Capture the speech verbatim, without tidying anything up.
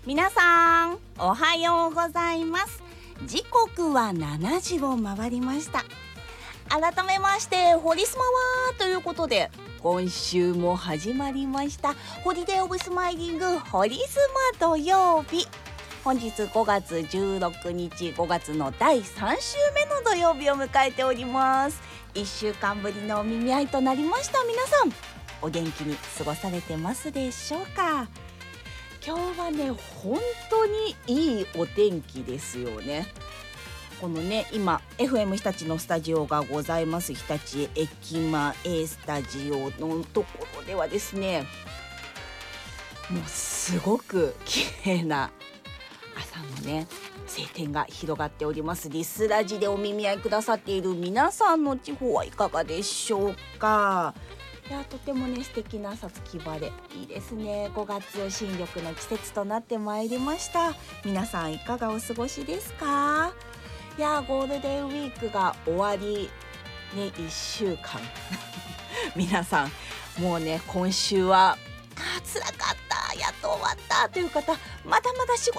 皆さんおはようございます。時刻はしちじを回りました。改めましてホリスマはということで、今週も始まりましたホリデーオブスマイリングホリスマ土曜日。本日ごがつじゅうろくにち、ごがつのだいさん週目の土曜日を迎えております。いっしゅうかんぶりのお耳合いとなりました。皆さんお元気に過ごされてますでしょうか。今日はね、本当にいいお天気ですよね。このね、今 エフエム 日立のスタジオがございます日立駅前スタジオのところではですね、もうすごく綺麗な朝のね晴天が広がっております。リスラジでお耳合いくださっている皆さんの地方はいかがでしょうか。いや、とてもね素敵な朝月晴れ、いいですね。ごがつ新緑の季節となってまいりました。皆さんいかがお過ごしですか。いや、ゴールデンウィークが終わりね、いっしゅうかん皆さんもうね、今週はあ辛かった、やっと終わったという方、まだまだ仕事